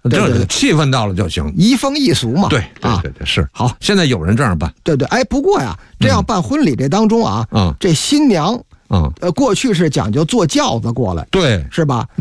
这气氛到了就行， 移风易俗嘛。 对对，是好。 现在有人这样办， 对，哎，不过呀，这样办婚礼这当中啊，这新娘，过去是讲究坐轿子过来， 对， 是吧？